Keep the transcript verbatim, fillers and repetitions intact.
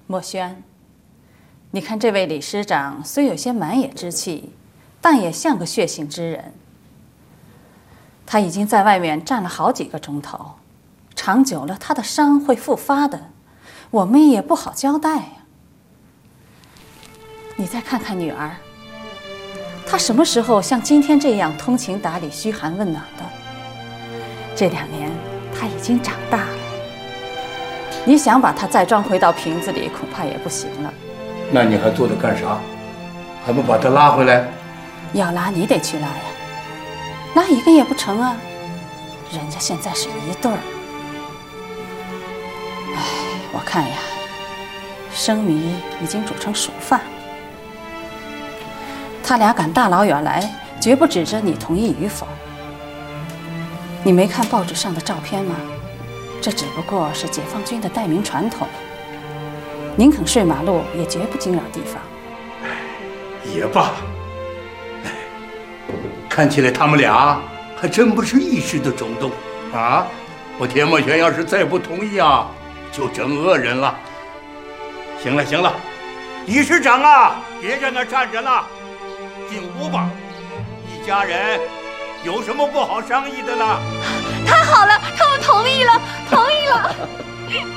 墨轩，你看这位理事长虽有些满眼之气，但也像个血性之人。他已经在外面站了好几个钟头，长久了他的伤会复发的，我们也不好交代呀。你再看看女儿，她什么时候像今天这样通情达理、嘘寒问暖的？这两年她已经长大了，你想把她再装回到瓶子里，恐怕也不行了。 那你还坐着干啥？还不把她拉回来？ 要拉你得去拉呀，拉一个也不成啊，人家现在是一对儿。哎，我看呀，生米已经煮成熟饭。他俩敢大老远来，绝不指着你同意与否。你没看报纸上的照片吗？这只不过是解放军的待命传统。宁肯睡马路，也绝不惊扰地方。 也罢，哎，看起来他们俩还真不是一时的冲动啊！我田墨轩要是再不同意啊，就整恶人了。行了行了，理事长啊，别在那站着了，进屋吧。一家人有什么不好商议的呢？ 太好了，他们同意了，同意了。